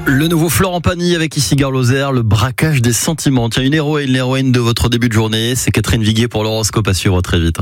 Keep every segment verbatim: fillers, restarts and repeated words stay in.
Le nouveau Florent Pagny avec ici Gare Lozère, le braquage des sentiments. Tiens, une héroïne, l'héroïne de votre début de journée, c'est Catherine Viguier pour l'horoscope à suivre très vite.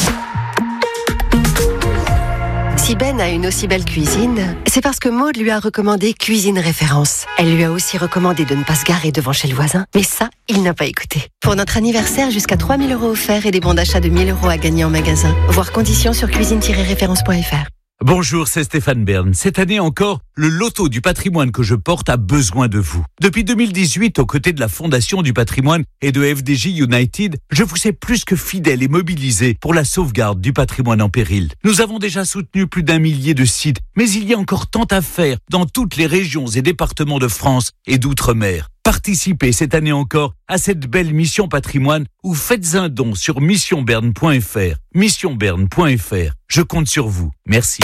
Si Ben a une aussi belle cuisine, c'est parce que Maud lui a recommandé Cuisine Référence. Elle lui a aussi recommandé de ne pas se garer devant chez le voisin. Mais ça, il n'a pas écouté. Pour notre anniversaire, jusqu'à trois mille euros offerts et des bons d'achat de mille euros à gagner en magasin. Voir conditions sur cuisine tiret référence point f r. Bonjour, c'est Stéphane Bern. Cette année encore, le loto du patrimoine que je porte a besoin de vous. Depuis deux mille dix-huit, aux côtés de la Fondation du patrimoine et de F D J United, je vous ai plus que fidèle et mobilisé pour la sauvegarde du patrimoine en péril. Nous avons déjà soutenu plus d'un millier de sites, mais il y a encore tant à faire dans toutes les régions et départements de France et d'outre-mer. Participez cette année encore à cette belle mission patrimoine ou faites un don sur mission berne point f r. mission berne point f r. Je compte sur vous. Merci.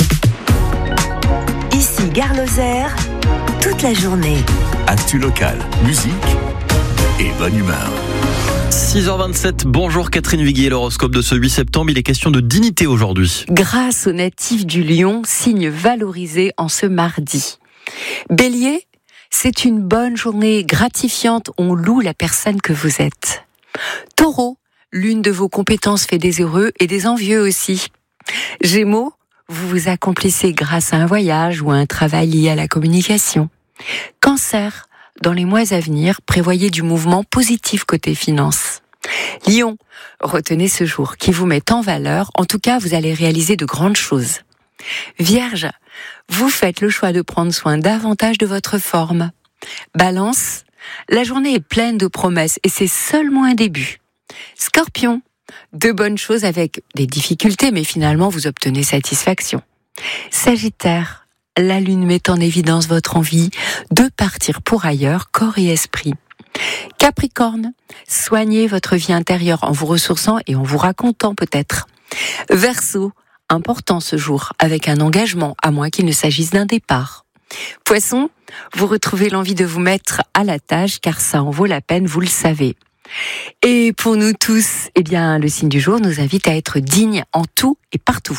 Ici Gare Lozère, toute la journée. Actu locale, musique et bonne humeur. six heures vingt-sept, bonjour Catherine Viguier, l'horoscope de ce huit septembre, il est question de dignité aujourd'hui. Grâce aux natifs du Lion, signe valorisé en ce mardi. Bélier, c'est une bonne journée gratifiante, on loue la personne que vous êtes. Taureau, l'une de vos compétences fait des heureux et des envieux aussi. Gémeaux, vous vous accomplissez grâce à un voyage ou à un travail lié à la communication. Cancer, dans les mois à venir, prévoyez du mouvement positif côté finance. Lion, retenez ce jour qui vous met en valeur, en tout cas vous allez réaliser de grandes choses. Vierge, vous faites le choix de prendre soin davantage de votre forme. Balance, la journée est pleine de promesses et c'est seulement un début. Scorpion, de bonnes choses avec des difficultés mais finalement vous obtenez satisfaction. Sagittaire, la lune met en évidence votre envie de partir pour ailleurs, corps et esprit. Capricorne, soignez votre vie intérieure en vous ressourçant et en vous racontant peut-être. Verseau, important ce jour, avec un engagement, à moins qu'il ne s'agisse d'un départ. Poisson, vous retrouvez l'envie de vous mettre à la tâche, car ça en vaut la peine, vous le savez. Et pour nous tous, eh bien, le signe du jour nous invite à être dignes en tout et partout.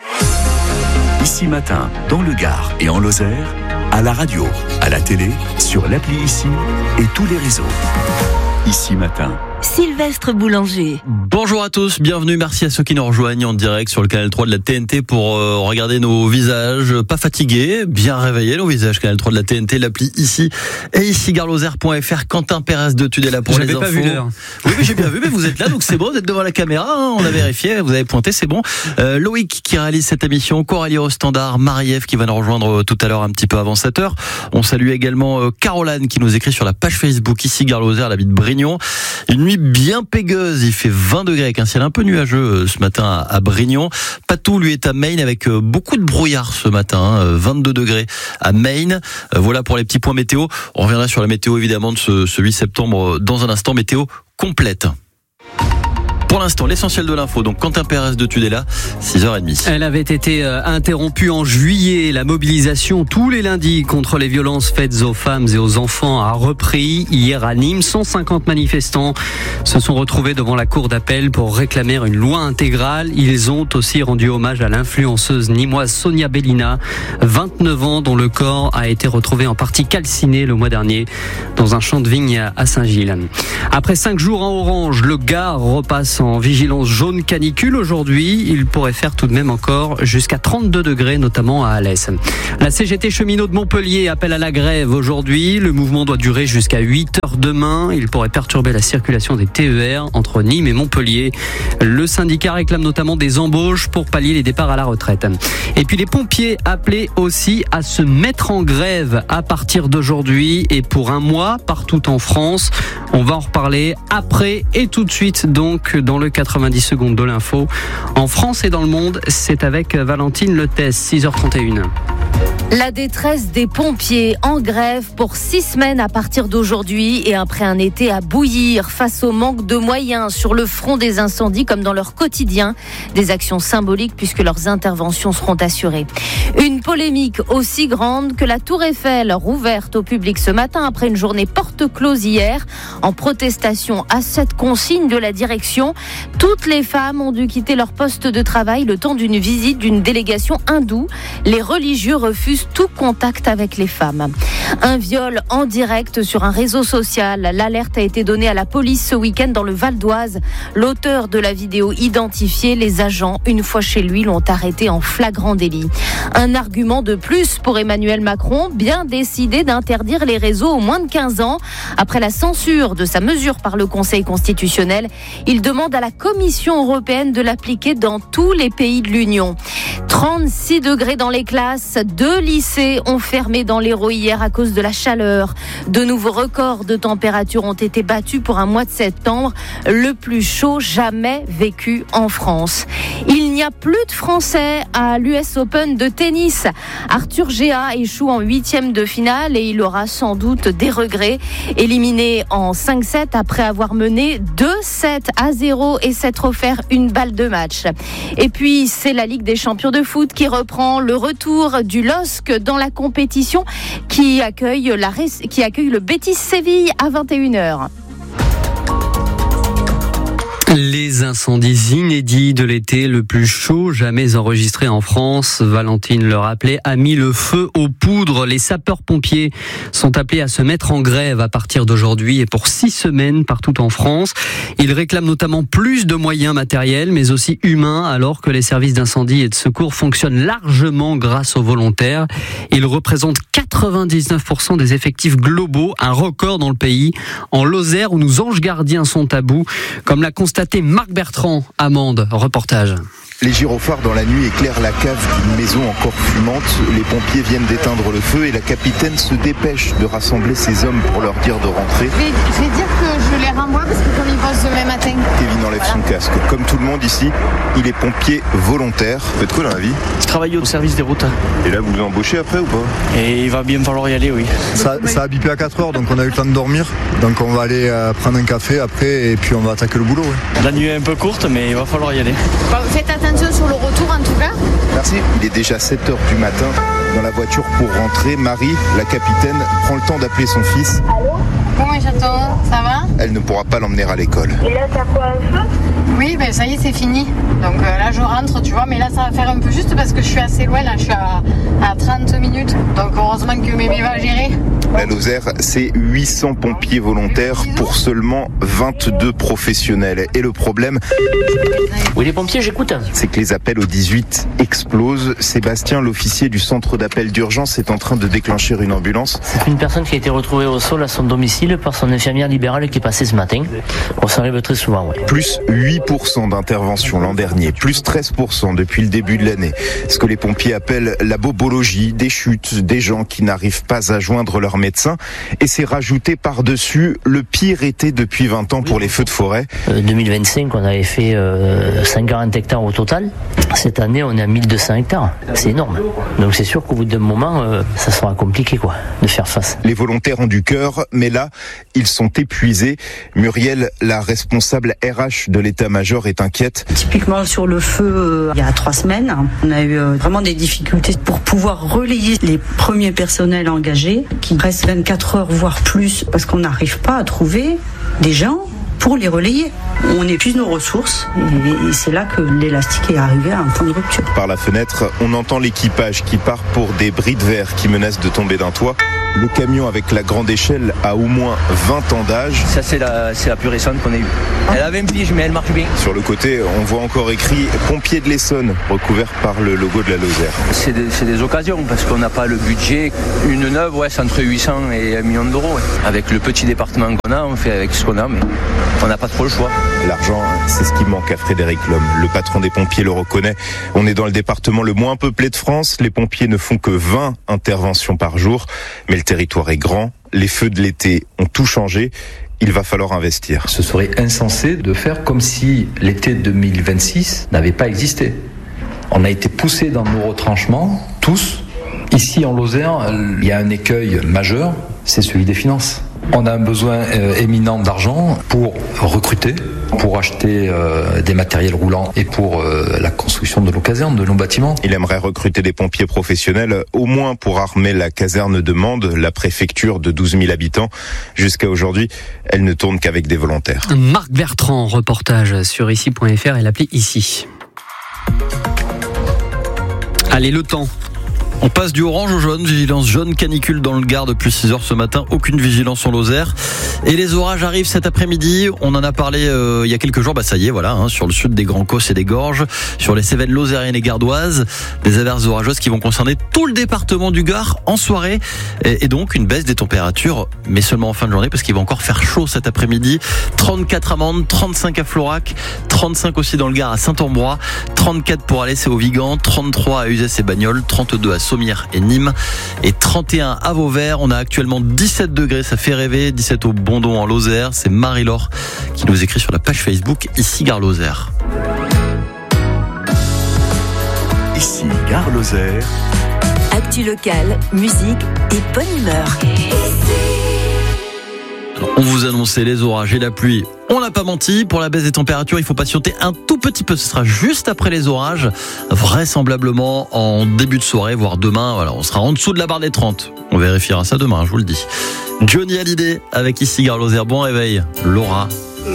Ici Matin, dans le Gard et en Lozère, à la radio, à la télé, sur l'appli Ici et tous les réseaux. Ici Matin. Sylvestre Boulanger. Bonjour à tous, bienvenue, merci à ceux qui nous rejoignent en direct sur le canal trois de la T N T pour euh, regarder nos visages, pas fatigués, bien réveillés, nos visages, canal trois de la T N T, l'appli Ici et ici gare lozère point f r. Quentin Pérez de Tudela pour J'avais les infos. J'avais pas vu l'heure. Oui, mais j'ai bien vu, mais vous êtes là, donc c'est bon, vous êtes devant la caméra, hein, on a vérifié, vous avez pointé, c'est bon. Euh, Loïc qui réalise cette émission, Coralie au standard, Marie-Ève qui va nous rejoindre tout à l'heure un petit peu avant sept heures. On salue également euh, Caroline qui nous écrit sur la page Facebook Ici gare lozère, la ville de Brignon. Une nuit bien pégueuse. Il fait vingt degrés avec un ciel un peu nuageux ce matin à Brignon. Patou, lui, est à Maine avec beaucoup de brouillard ce matin. vingt-deux degrés à Maine. Voilà pour les petits points météo. On reviendra sur la météo évidemment de ce, ce huit septembre dans un instant. Météo complète. Pour l'instant, l'essentiel de l'info, donc Quentin Pérez de Tudela, six heures trente. Elle avait été interrompue en juillet. La mobilisation tous les lundis contre les violences faites aux femmes et aux enfants a repris hier à Nîmes. cent cinquante manifestants se sont retrouvés devant la cour d'appel pour réclamer une loi intégrale. Ils ont aussi rendu hommage à l'influenceuse nîmoise Sonia Bellina, vingt-neuf ans, dont le corps a été retrouvé en partie calciné le mois dernier dans un champ de vigne à Saint-Gilles. Après cinq jours en orange, le Gard repasse en vigilance jaune canicule aujourd'hui. Il pourrait faire tout de même encore jusqu'à trente-deux degrés, notamment à Alès. La C G T cheminot de Montpellier appelle à la grève aujourd'hui. Le mouvement doit durer jusqu'à huit heures demain. Il pourrait perturber la circulation des T E R entre Nîmes et Montpellier. Le syndicat réclame notamment des embauches pour pallier les départs à la retraite. Et puis les pompiers appelés aussi à se mettre en grève à partir d'aujourd'hui et pour un mois partout en France. On va en reparler après et tout de suite donc dans le quatre-vingt-dix secondes de l'info. En France et dans le monde, c'est avec Valentine Letès, six heures trente et une. La détresse des pompiers en grève pour six semaines à partir d'aujourd'hui et après un été à bouillir face au manque de moyens sur le front des incendies comme dans leur quotidien. Des actions symboliques puisque leurs interventions seront assurées. Une polémique aussi grande que la Tour Eiffel rouverte au public ce matin après une journée porte close hier en protestation à cette consigne de la direction. Toutes les femmes ont dû quitter leur poste de travail le temps d'une visite d'une délégation hindoue. Les religieux refusent refuse tout contact avec les femmes. Un viol en direct sur un réseau social. L'alerte a été donnée à la police ce week-end dans le Val d'Oise. L'auteur de la vidéo identifié, les agents, une fois chez lui, l'ont arrêté en flagrant délit. Un argument de plus pour Emmanuel Macron, bien décidé d'interdire les réseaux aux moins de quinze ans. Après la censure de sa mesure par le Conseil constitutionnel, il demande à la Commission européenne de l'appliquer dans tous les pays de l'Union. trente-six degrés dans les classes. Deux lycées ont fermé dans l'Hérault hier à cause de la chaleur. De nouveaux records de température ont été battus pour un mois de septembre, le plus chaud jamais vécu en France. Il n'y a plus de Français à l'U S Open de tennis. Arthur Géa échoue en huitième de finale et il aura sans doute des regrets. Éliminé en cinq sept après avoir mené deux sept à zéro et s'être offert une balle de match. Et puis c'est la Ligue des champions de foot qui reprend, le retour du L O S C dans la compétition qui accueille, la, qui accueille le Betis Séville à vingt et une heures. Les incendies inédits de l'été, le plus chaud jamais enregistré en France, Valentine le rappelait, a mis le feu aux poudres. Les sapeurs-pompiers sont appelés à se mettre en grève à partir d'aujourd'hui et pour six semaines partout en France. Ils réclament notamment plus de moyens matériels, mais aussi humains, alors que les services d'incendie et de secours fonctionnent largement grâce aux volontaires. Ils représentent quatre-vingt-dix-neuf pour cent des effectifs globaux, un record dans le pays. En Lozère, où nos anges gardiens sont à bout, comme l'a constaté Marc Bertrand, Amande, reportage. Les gyrophares dans la nuit éclairent la cave d'une maison encore fumante. Les pompiers viennent d'éteindre le feu et la capitaine se dépêche de rassembler ses hommes pour leur dire de rentrer. Je vais, je vais dire que je les renvoie parce que comme ils bossent demain matin. Kevin enlève voilà. son casque. Comme tout le monde ici, il est pompier volontaire. Vous faites quoi dans la vie ? Je travaille au service des routes. Et là, vous vous embauchez après ou pas ? Et il va bien falloir y aller, oui. Ça, ça a bipé à quatre heures, donc on a eu le temps de dormir. Donc on va aller euh, prendre un café après et puis on va attaquer le boulot. Ouais. La nuit est un peu courte, mais il va falloir y aller. Bon, faites attention sur le retour en tout cas. Merci. Il est déjà sept heures du matin. Dans la voiture pour rentrer, Marie, la capitaine, prend le temps d'appeler son fils. Allô ? Comment j'attends ? Ça va ? Elle ne pourra pas l'emmener à l'école. Et là, t'as quoi, un feu ? Oui, ben ça y est, c'est fini. Donc euh, là, je rentre, tu vois, mais là, ça va faire un peu juste parce que je suis assez loin. Là, je suis à, à trente minutes. Donc heureusement que Mémé va gérer. La Lozère, c'est huit cents pompiers volontaires pour seulement vingt-deux professionnels. Et le problème... Oui, les pompiers, j'écoute. C'est que les appels au dix-huit explosent. Sébastien, l'officier du centre d'appel d'urgence, est en train de déclencher une ambulance. C'est une personne qui a été retrouvée au sol à son domicile par son infirmière libérale qui est passée ce matin. On s'en arrive très souvent, oui. Plus huit pour cent d'intervention l'an dernier, plus treize pour cent depuis le début de l'année. Ce que les pompiers appellent la bobologie, des chutes, des gens qui n'arrivent pas à joindre leur médecin. Et c'est rajouté par-dessus le pire été depuis vingt ans pour les feux de forêt. Euh, deux mille vingt-cinq, on avait fait euh, cent quarante hectares au total. Cette année, on est à mille deux cents hectares. C'est énorme. Donc c'est sûr qu'au bout d'un moment, euh, ça sera compliqué quoi, de faire face. Les volontaires ont du cœur, mais là, ils sont épuisés. Muriel, la responsable R H de l'état-major, est inquiète. Typiquement sur le feu, euh, il y a trois semaines, on a eu euh, vraiment des difficultés pour pouvoir relayer les premiers personnels engagés qui restent vingt-quatre heures, voire plus, parce qu'on n'arrive pas à trouver des gens pour les relayer. On épuise nos ressources et c'est là que l'élastique est arrivé à un point de rupture. Par la fenêtre, on entend l'équipage qui part pour des bris de verre qui menacent de tomber d'un toit. Le camion avec la grande échelle a au moins vingt ans d'âge. Ça, c'est la, c'est la plus récente qu'on ait eue. Elle a vingt piges, mais elle marche bien. Sur le côté, on voit encore écrit « Pompiers de l'Essonne » recouvert par le logo de la Lozère. C'est des, c'est des occasions parce qu'on n'a pas le budget. Une neuve, ouais, c'est entre huit cents et un million d'euros. Ouais. Avec le petit département qu'on a, on fait avec ce qu'on a, mais on n'a pas trop le choix. L'argent, c'est ce qui manque à Frédéric Lhomme. Le patron des pompiers le reconnaît. On est dans le département le moins peuplé de France. Les pompiers ne font que vingt interventions par jour. Mais le territoire est grand. Les feux de l'été ont tout changé. Il va falloir investir. Ce serait insensé de faire comme si l'été deux mille vingt-six n'avait pas existé. On a été poussés dans nos retranchements, tous. Ici en Lozère, il y a un écueil majeur, c'est celui des finances. On a un besoin euh, éminent d'argent pour recruter, pour acheter euh, des matériels roulants et pour euh, la construction de nos casernes, de nos bâtiments. Il aimerait recruter des pompiers professionnels, au moins pour armer la caserne de Mende, la préfecture de douze mille habitants. Jusqu'à aujourd'hui, elle ne tourne qu'avec des volontaires. Marc Bertrand, reportage sur ici point f r et l'appli Ici. Allez, le temps. On passe du orange au jaune, vigilance jaune canicule dans le Gard depuis six heures ce matin, aucune vigilance en Lozère. Et les orages arrivent cet après-midi, on en a parlé euh, il y a quelques jours, bah ça y est, voilà, hein, sur le sud des Grands Causses et des Gorges, sur les Cévennes lozériennes et gardoises, des averses orageuses qui vont concerner tout le département du Gard en soirée, et, et donc une baisse des températures, mais seulement en fin de journée parce qu'il va encore faire chaud cet après-midi. trente-quatre à Mende, trente-cinq à Florac, trente-cinq aussi dans le Gard à Saint-Ambrois, trente-quatre pour Alès et au Vigan, trente-trois à Uzès et Bagnols, trente-deux à Sommières et Nîmes et trente et un à Vauvert. On a actuellement dix-sept degrés, ça fait rêver, dix-sept au Bondon en Lozère. C'est Marie-Laure qui nous écrit sur la page Facebook Ici Gare Lozère. Ici Gare Lozère. Actu locale, musique et bonne humeur. Alors, on vous annonçait les orages et la pluie. On n'a pas menti, pour la baisse des températures, il faut patienter un tout petit peu. Ce sera juste après les orages, vraisemblablement en début de soirée, voire demain. Voilà, on sera en dessous de la barre des trente. On vérifiera ça demain, je vous le dis. Johnny Hallyday avec Ici Gare Lozère. Bon réveil, Laura.